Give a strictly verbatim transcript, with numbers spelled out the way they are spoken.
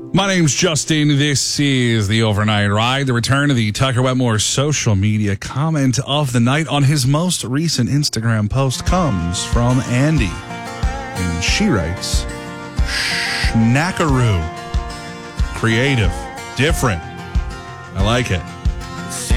My name's Justin. This is the Overnight Ride, the return of the Tucker Wetmore social media comment of the night on his most recent Instagram post comes from Andy. And she writes, Schnackaroo. Creative. Different. I like it.